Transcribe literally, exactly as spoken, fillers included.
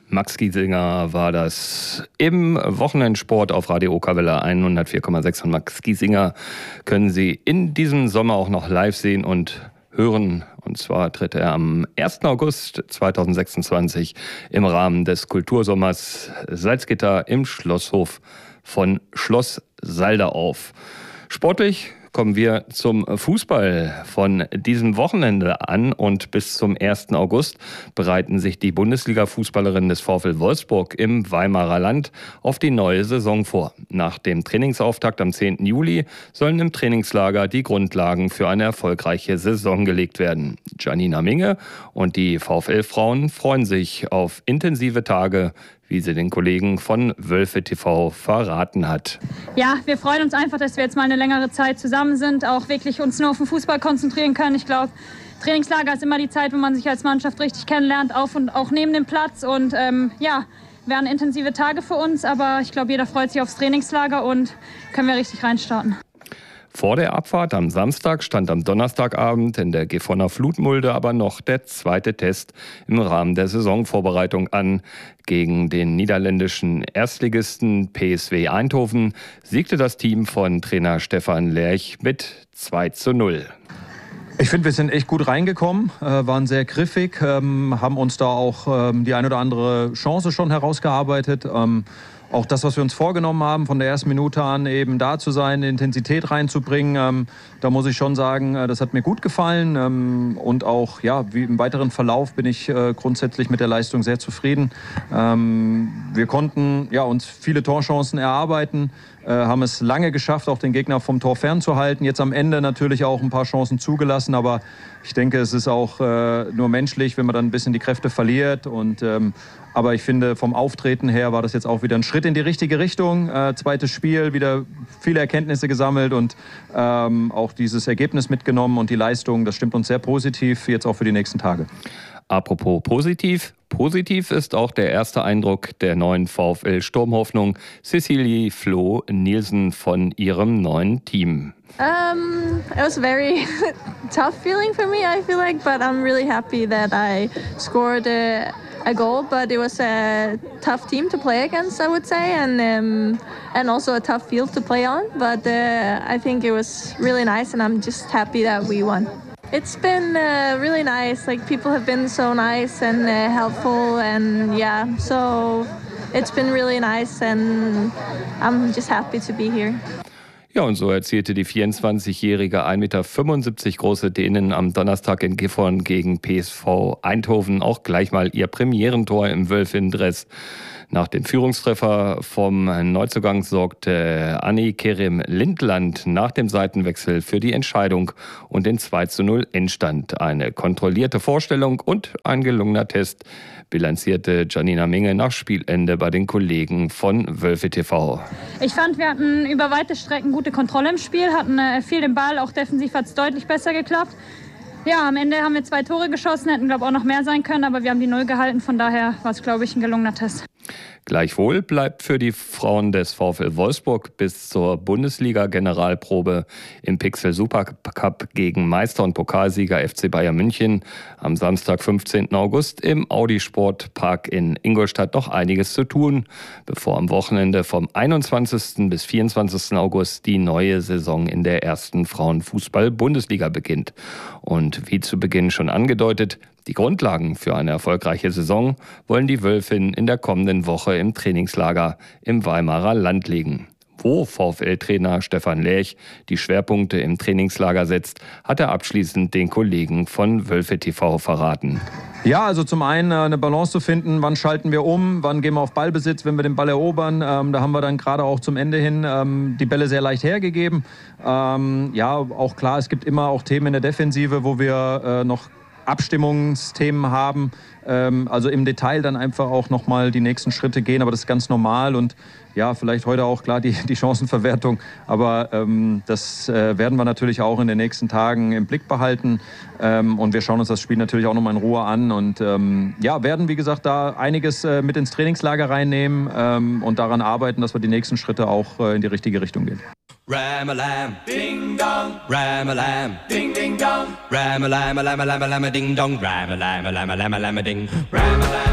Max Giesinger war das im Wochenendsport auf Radio Okerwelle hundertvier Komma sechs. Und Max Giesinger können Sie in diesem Sommer auch noch live sehen und hören. Und zwar tritt er am ersten August zweitausendsechsundzwanzig im Rahmen des Kultursommers Salzgitter im Schlosshof von Schloss Salda auf. Sportlich kommen wir zum Fußball von diesem Wochenende an, und bis zum ersten August bereiten sich die Bundesliga-Fußballerinnen des VfL Wolfsburg im Weimarer Land auf die neue Saison vor. Nach dem Trainingsauftakt am zehnten Juli sollen im Trainingslager die Grundlagen für eine erfolgreiche Saison gelegt werden. Janina Minge und die VfL-Frauen freuen sich auf intensive Tage, wie sie den Kollegen von Wölfe T V verraten hat. Ja, wir freuen uns einfach, dass wir jetzt mal eine längere Zeit zusammen sind, auch wirklich uns nur auf den Fußball konzentrieren können. Ich glaube, Trainingslager ist immer die Zeit, wo man sich als Mannschaft richtig kennenlernt, auf und auch neben dem Platz. Und ähm, ja, werden intensive Tage für uns, aber ich glaube, jeder freut sich aufs Trainingslager und können wir richtig reinstarten. Vor der Abfahrt am Samstag stand am Donnerstagabend in der Gifhorner Flutmulde aber noch der zweite Test im Rahmen der Saisonvorbereitung an. Gegen den niederländischen Erstligisten P S V Eindhoven siegte das Team von Trainer Stefan Lerch mit zwei zu null. Ich finde, wir sind echt gut reingekommen, äh, waren sehr griffig, ähm, haben uns da auch ähm, die ein oder andere Chance schon herausgearbeitet. Ähm, Auch das, was wir uns vorgenommen haben, von der ersten Minute an eben da zu sein, Intensität reinzubringen, ähm, da muss ich schon sagen, äh, das hat mir gut gefallen. Ähm, und auch ja, wie im weiteren Verlauf bin ich äh, grundsätzlich mit der Leistung sehr zufrieden. Ähm, wir konnten ja, uns viele Torchancen erarbeiten, äh, haben es lange geschafft, auch den Gegner vom Tor fernzuhalten. Jetzt am Ende natürlich auch ein paar Chancen zugelassen, aber ich denke, es ist auch äh, nur menschlich, wenn man dann ein bisschen die Kräfte verliert. Und, ähm, aber ich finde, vom Auftreten her war das jetzt auch wieder ein Schritt in die richtige Richtung. Äh, zweites Spiel, wieder viele Erkenntnisse gesammelt und ähm, auch dieses Ergebnis mitgenommen und die Leistung, das stimmt uns sehr positiv, jetzt auch für die nächsten Tage. Apropos positiv. Positiv ist auch der erste Eindruck der neuen VfL-Sturmhoffnung Cecilie Flo Nielsen von ihrem neuen Team. Um, it was a very tough feeling for me, I feel like, but I'm really happy that I scored a, a goal. But it was a tough team to play against, I would say, and um, and also a tough field to play on. But uh, I think it was really nice, and I'm just happy that we won. It's been uh, really nice. Like, people have been so nice and uh, helpful, and yeah, so it's been really nice, and I'm just happy to be here. Ja, und so erzielte die vierundzwanzigjährige ein Meter fünfundsiebzig große Dänin am Donnerstag in Gifhorn gegen P S V Eindhoven auch gleich mal ihr Premierentor im Wölfin-Dress. Nach dem Führungstreffer vom Neuzugang sorgte Anni Kerim Lindland nach dem Seitenwechsel für die Entscheidung und den zwei zu null Endstand. Eine kontrollierte Vorstellung und ein gelungener Test bilanzierte Janina Minge nach Spielende bei den Kollegen von Wölfe T V. Ich fand, wir hatten über weite Strecken gute Kontrolle im Spiel, hatten äh, viel den Ball, auch defensiv hat es deutlich besser geklappt. Ja, am Ende haben wir zwei Tore geschossen, hätten, glaube ich, auch noch mehr sein können, aber wir haben die Null gehalten, von daher war es, glaube ich, ein gelungener Test. Gleichwohl bleibt für die Frauen des VfL Wolfsburg bis zur Bundesliga-Generalprobe im Pixel Supercup gegen Meister und Pokalsieger F C Bayern München am Samstag, fünfzehnten August im Audi Sportpark in Ingolstadt noch einiges zu tun, bevor am Wochenende vom einundzwanzigsten bis vierundzwanzigsten August die neue Saison in der ersten Frauenfußball-Bundesliga beginnt. Und wie zu Beginn schon angedeutet, die Grundlagen für eine erfolgreiche Saison wollen die Wölfinnen in der kommenden Woche im Trainingslager im Weimarer Land legen. Wo VfL-Trainer Stefan Lerch die Schwerpunkte im Trainingslager setzt, hat er abschließend den Kollegen von Wölfe T V verraten. Ja, also zum einen eine Balance zu finden, wann schalten wir um, wann gehen wir auf Ballbesitz, wenn wir den Ball erobern. Ähm, da haben wir dann gerade auch zum Ende hin ähm, die Bälle sehr leicht hergegeben. Ähm, ja, auch klar, es gibt immer auch Themen in der Defensive, wo wir äh, noch Abstimmungsthemen haben, ähm, also im Detail dann einfach auch nochmal die nächsten Schritte gehen, aber das ist ganz normal und ja, vielleicht heute auch klar die, die Chancenverwertung, aber ähm, das äh, werden wir natürlich auch in den nächsten Tagen im Blick behalten ähm, und wir schauen uns das Spiel natürlich auch nochmal in Ruhe an und ähm, ja, werden wie gesagt da einiges äh, mit ins Trainingslager reinnehmen ähm, und daran arbeiten, dass wir die nächsten Schritte auch äh, in die richtige Richtung gehen. Ram-a-lam, ding-dong, ram-a-lam, ding-ding-dong, ram-a-lam-a-lam-a-lam-a-lam-a-ding-dong, ram-a-lam-a-lam-a-lam-a-lam-a-ding, ram-a-lam.